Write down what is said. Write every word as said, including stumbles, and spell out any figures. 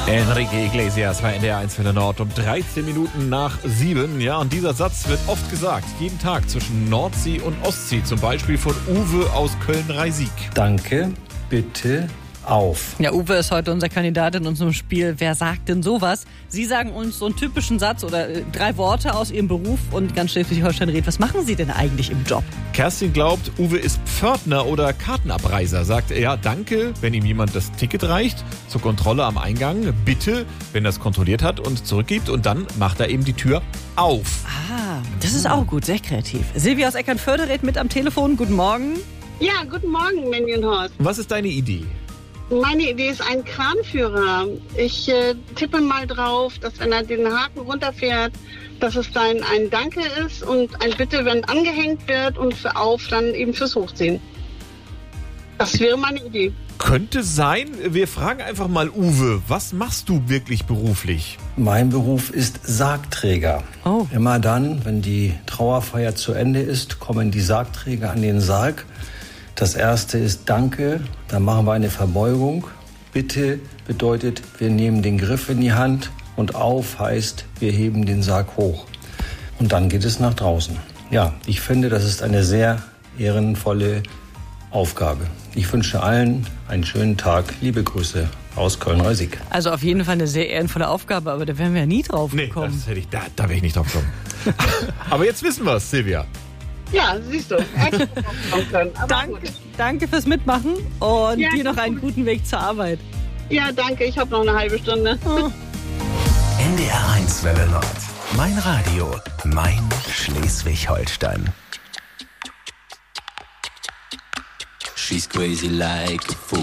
Enrique Iglesias war in der eins Welle Nord um dreizehn Minuten nach sieben. Ja, und dieser Satz wird oft gesagt, jeden Tag zwischen Nordsee und Ostsee. Zum Beispiel von Uwe aus Köln-Reisig. Danke, bitte, auf. Ja, Uwe ist heute unser Kandidat in unserem Spiel Wer sagt denn sowas? Sie sagen uns so einen typischen Satz oder äh, drei Worte aus Ihrem Beruf und ganz Schleswig-Holstein redet. Was machen Sie denn eigentlich im Job? Kerstin glaubt, Uwe ist Pförtner oder Kartenabreiser. Sagt er Danke, wenn ihm jemand das Ticket reicht, zur Kontrolle am Eingang. Bitte, wenn er es kontrolliert hat und zurückgibt. Und dann macht er eben die Tür auf. Ah, das ist auch gut, sehr kreativ. Silvia aus Eckernförde redet mit am Telefon. Guten Morgen. Ja, guten Morgen, Menjenhorst. Was ist deine Idee? Meine Idee ist ein Kranführer. Ich äh, tippe mal drauf, dass wenn er den Haken runterfährt, dass es dann ein Danke ist und ein Bitte, wenn angehängt wird und für auf dann eben fürs Hochziehen. Das wäre meine Idee. Könnte sein. Wir fragen einfach mal Uwe, was machst du wirklich beruflich? Mein Beruf ist Sargträger. Oh. Immer dann, wenn die Trauerfeier zu Ende ist, kommen die Sargträger an den Sarg. Das erste ist Danke, dann machen wir eine Verbeugung. Bitte bedeutet, wir nehmen den Griff in die Hand und auf heißt, wir heben den Sarg hoch. Und dann geht es nach draußen. Ja, ich finde, das ist eine sehr ehrenvolle Aufgabe. Ich wünsche allen einen schönen Tag. Liebe Grüße aus Köln-Reisig. Also auf jeden Fall eine sehr ehrenvolle Aufgabe, aber da wären wir ja nie drauf Nee, gekommen. das hätte ich, da, da wäre ich nicht drauf gekommen. Aber jetzt wissen wir es, Silvia. Ja, siehst du. Hätte ich auch kommen können, aber Danke, gut. danke fürs Mitmachen und Ja, dir noch einen guten Weg zur Arbeit. Ja, danke. Ich habe noch eine halbe Stunde. N D R eins Welle Nord. Mein Radio. Mein Schleswig-Holstein. She's crazy like a fool.